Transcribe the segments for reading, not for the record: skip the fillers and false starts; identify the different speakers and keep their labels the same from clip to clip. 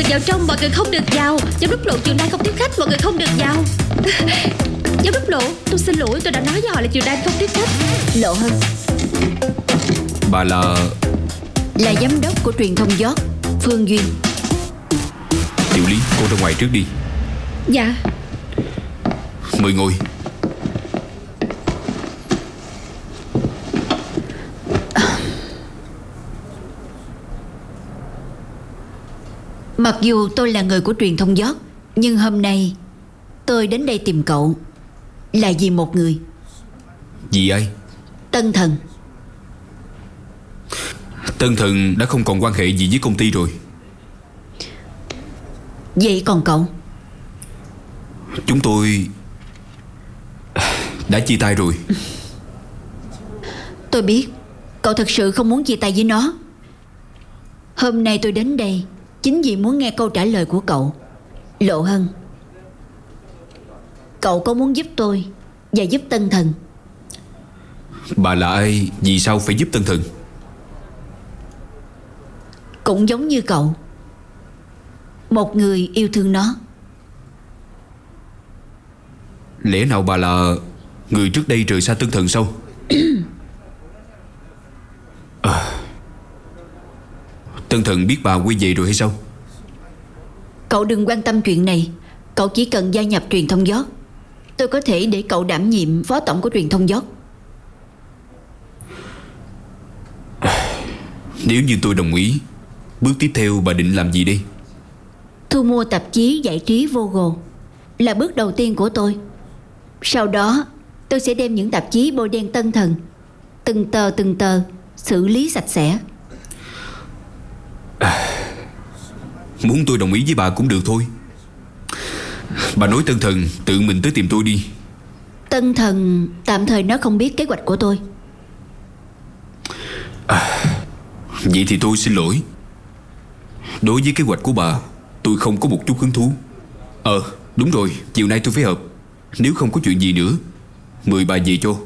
Speaker 1: người vào trong, mọi người không được vào. Giám đốc Lộ chiều nay không tiếp khách, mọi người không được vào. Giám đốc Lộ, tôi xin lỗi, tôi đã nói với họ là chiều nay không tiếp khách.
Speaker 2: Lộ Hân.
Speaker 3: Bà là
Speaker 2: giám đốc của truyền thông York, Phương Duyên.
Speaker 3: Tiểu Lý, cô ra ngoài trước đi.
Speaker 1: Dạ.
Speaker 3: Mời ngồi.
Speaker 2: Mặc dù tôi là người của truyền thông York, nhưng hôm nay tôi đến đây tìm cậu là vì một người.
Speaker 3: Vì ai?
Speaker 2: Tân Thần.
Speaker 3: Tân Thần đã không còn quan hệ gì với công ty rồi.
Speaker 2: Vậy còn cậu?
Speaker 3: Chúng tôi đã chia tay rồi.
Speaker 2: Tôi biết cậu thật sự không muốn chia tay với nó. Hôm nay tôi đến đây chính vì muốn nghe câu trả lời của cậu. Lộ Hân, cậu có muốn giúp tôi và giúp Tân Thần?
Speaker 3: Bà là ai? Vì sao phải giúp Tân Thần?
Speaker 2: Cũng giống như cậu, một người yêu thương nó.
Speaker 3: Lẽ nào bà là người trước đây rời xa Tân Thần sao? Tân Thần biết bà quay về rồi hay sao?
Speaker 2: Cậu đừng quan tâm chuyện này. Cậu chỉ cần gia nhập truyền thông York. Tôi có thể để cậu đảm nhiệm phó tổng của truyền thông York.
Speaker 3: Nếu như tôi đồng ý, bước tiếp theo bà định làm gì đây?
Speaker 2: Thu mua tạp chí giải trí Vogue là bước đầu tiên của tôi. Sau đó tôi sẽ đem những tạp chí bôi đen Tân Thần từng tờ xử lý sạch sẽ.
Speaker 3: Muốn tôi đồng ý với bà cũng được thôi. Bà nói Tân Thần tự mình tới tìm tôi đi.
Speaker 2: Tân Thần tạm thời nó không biết kế hoạch của tôi.
Speaker 3: Vậy thì tôi xin lỗi. Đối với kế hoạch của bà, tôi không có một chút hứng thú. Đúng rồi, chiều nay tôi phải họp. Nếu không có chuyện gì nữa, mời bà về cho.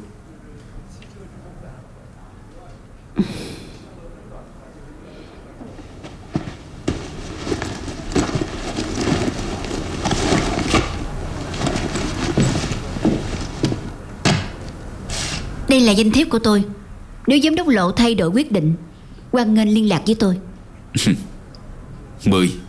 Speaker 2: Đây là danh thiếp của tôi. Nếu giám đốc Lộ thay đổi quyết định, hoan nghênh liên lạc với tôi.
Speaker 3: Mời.